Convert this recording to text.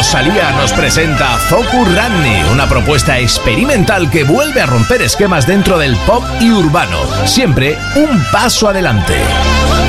Rosalía nos presenta Focus Randy, una propuesta experimental que vuelve a romper esquemas dentro del pop y urbano, siempre un paso adelante.